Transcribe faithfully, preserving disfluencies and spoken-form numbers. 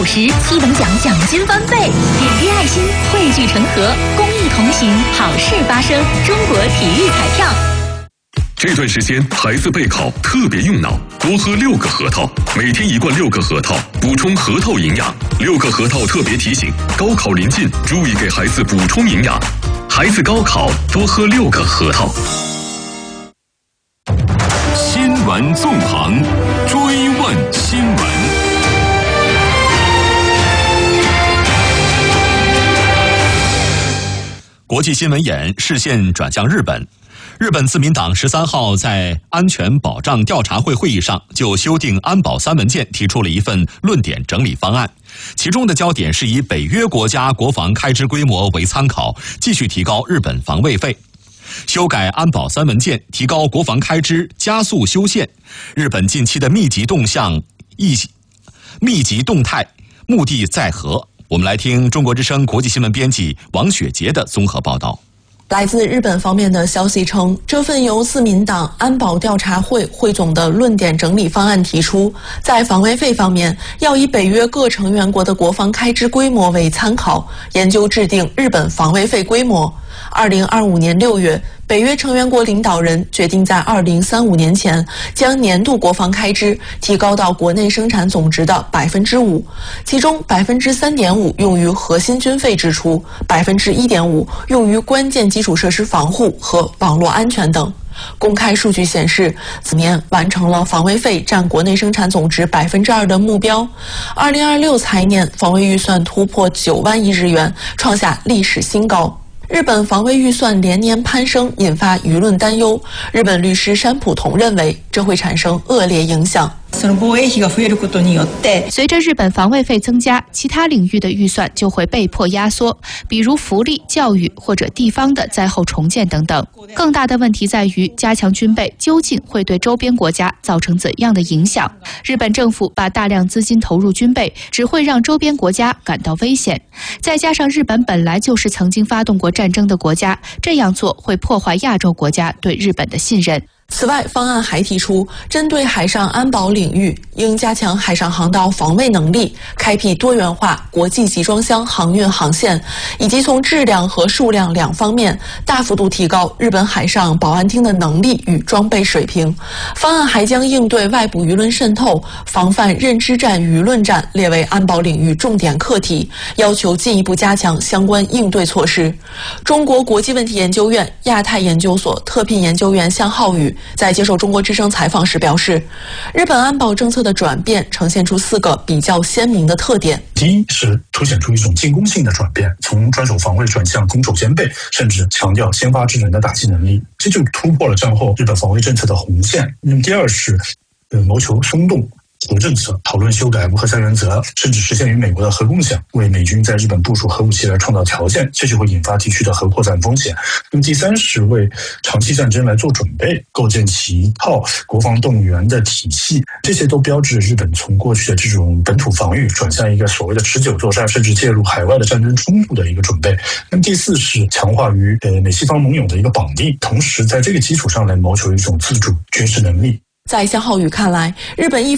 五十，七等奖奖金翻倍，点滴爱心，汇聚成河，公益同行，好事发生。中国体育彩票。 这段时间孩子备考特别用脑，多喝六个核桃，每天一罐六个核桃，补充核桃营养。六个核桃特别提醒：高考临近，注意给孩子补充营养。孩子高考多喝六个核桃。 新闻纵横，追问新闻。 国际新闻眼视线转向日本。日本自民党十三号在安全保障调查会会议上就修订安保三文件提出了一份论点整理方案，其中的焦点是以北约国家国防开支规模为参考，继续提高日本防卫费。修改安保三文件，提高国防开支，加速修宪。日本近期的密集动向、密集动态，目的在何？我们来听中国之声国际新闻编辑王雪杰的综合报道。 来自日本方面的消息称，这份由自民党安保调查会汇总的论点整理方案提出，在防卫费方面要以北约各成员国的国防开支规模为参考，研究制定日本防卫费规模。二零二五年六月，北约成员国领导人决定在二零三五年前将年度国防开支提高到国内生产总值的百分之五，其中百分之三点五用于核心军费支出，百分之一点五用于关键基础设施防护和网络安全等。公开数据显示，此年完成了防卫费占国内生产总值百分之二的目标。二零二六财年防卫预算突破九万亿日元，创下历史新高。日本防卫预算连年攀升，引发舆论担忧。日本律师山浦同认为，这会产生恶劣影响。 随着日本防卫费增加，其他领域的预算就会被迫压缩，比如福利、教育或者地方的灾后重建等等。更大的问题在于，加强军备究竟会对周边国家造成怎样的影响？日本政府把大量资金投入军备，只会让周边国家感到危险。再加上日本本来就是曾经发动过战争的国家，这样做会破坏亚洲国家对日本的信任。 此外，方案还提出，针对海上安保领域，应加强海上航道防卫能力，开辟多元化国际集装箱航运航线，以及从质量和数量两方面大幅度提高日本海上保安厅的能力与装备水平。方案还将应对外部舆论渗透、防范认知战、舆论战列为安保领域重点课题，要求进一步加强相关应对措施。中国国际问题研究院亚太研究所特聘研究员向浩宇在接受中国之声采访时表示，日本安保政策的转变呈现出四个比较鲜明的特点。 第一是凸显出一种进攻性的转变，从专守防卫转向攻守兼备，甚至强调先发制人的打击能力，这就突破了战后日本防卫政策的红线。那么第二是呃谋求松动核政策，讨论修改无核三原则，甚至实现与美国的核共享，为美军在日本部署核武器来创造条件，这就会引发地区的核扩散风险。那么第三是为长期战争来做准备，构建起一套国防动员的体系，这些都标志着日本从过去的这种本土防御转向一个所谓的持久作战，甚至介入海外的战争冲突的一个准备。那么第四是强化与呃美西方盟友的一个绑定，同时在这个基础上来谋求一种自主军事能力。 在向浩宇看来，日本一